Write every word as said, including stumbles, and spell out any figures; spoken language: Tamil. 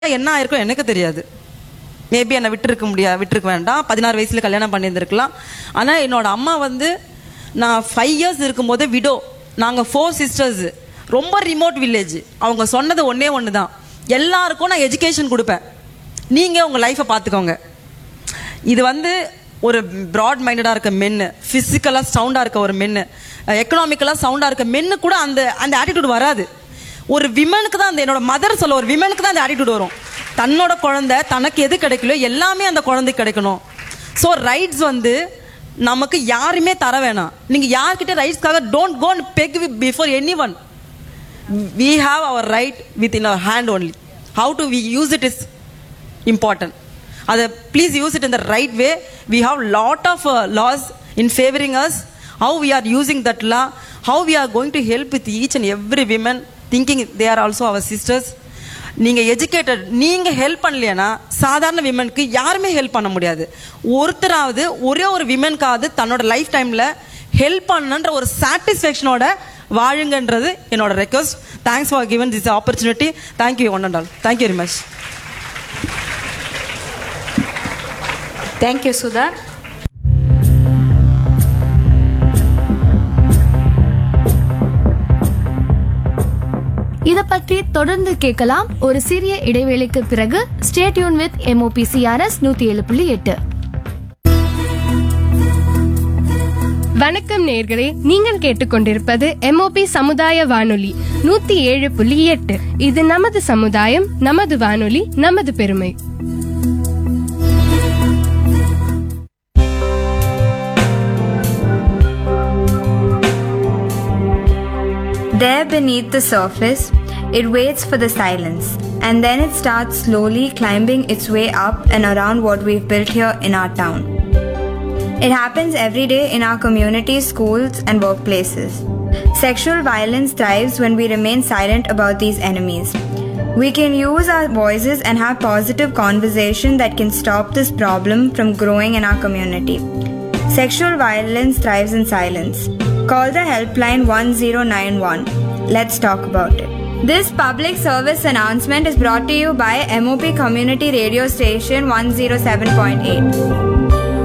என்ன ஆயிருக்கும் எனக்கு தெரியாது. மேபி என்னை விட்டுருக்க முடியாது, விட்டுருக்க வேண்டாம், பதினாறு வயசுல கல்யாணம் பண்ணியிருந்துருக்கலாம். ஆனால் என்னோட அம்மா வந்து நான் ஃபைவ் இயர்ஸ் இருக்கும்போது விடோ, நாங்கள் ஃபோர் சிஸ்டர்ஸு, ரொம்ப ரிமோட் வில்லேஜ். அவங்க சொன்னது ஒன்றே ஒன்று தான், எல்லாருக்கும் நான் எஜுகேஷன் கொடுப்பேன், நீங்கள் உங்கள் லைஃப்பை பார்த்துக்கோங்க. இது வந்து ஒரு ப்ராட் மைண்டடாக இருக்க மென்னு, ஃபிசிக்கலாக சவுண்டாக இருக்க ஒரு மென்னு, எக்கனாமிக்கலாக சவுண்டாக இருக்க மென்னு கூட அந்த அந்த ஆட்டிடியூட் வராது. ஒரு விமனுக்கு தான் அந்த, என்னோட மதர் சொல்ல, ஒரு விமனுக்கு தான் அந்த ஆட்டிடியூட் வரும். தன்னோட குழந்தை தனக்கு எது கிடைக்கலையோ எல்லாமே அந்த குழந்தைக்கு கிடைக்கணும். ஸோ ரைட்ஸ் வந்து நமக்கு யாருமே தர வேணாம். நீங்கள் யார்கிட்ட ரைட்ஸ்க்காக don't go and peg before any one. We have our right with in our hand only. How to we use it is important. Ada please use it in the right way. We have lot of uh, laws in favoring us. How we are using that law, how we are going to help with each and every women, thinking they are also our sisters. நீங்க எஜுகேட்டட், நீங்க ஹெல்ப் பண்ணலையா சாதாரண விமனுக்கு யாருமே ஹெல்ப் பண்ண முடியாது. ஒருத்தராவது ஒரே ஒரு விமனுக்காவது தன்னோட லைஃப் டைம்ல ஹெல்ப் பண்ணன்ற ஒரு சாட்டிஸ்ஃபேக்ஷனோட வாழுங்கன்றது என்னோட request. Thanks for given this opportunity. Thank you one and all. Thank you very much. Thank you, Sudha. இத பற்றி தொடர்ந்து கேட்கலாம் ஒரு சிறிய இடைவேளைக்கு பிறகு. Stay tune with M O P C R S நூத்தி ஏழு புள்ளி எட்டு. வணக்கம் நேயர்களே, நீங்கள் கேட்டுக்கொண்டிருப்பது M O P சமுதாய வானொலி நூத்தி ஏழு புள்ளி எட்டு. இது நமது சமுதாயம், நமது வானொலி, நமது பெருமை. There beneath the surface, it waits for the silence, and then it starts slowly climbing its way up and around what we've built here in our town. It happens every day in our communities, schools, and workplaces. Sexual violence thrives when we remain silent about these enemies. We can use our voices and have positive conversation that can stop this problem from growing in our community. Sexual violence thrives in silence. Call the helpline one zero nine one. Let's talk about it. This public service announcement is brought to you by M O P Community Radio Station one oh seven point eight.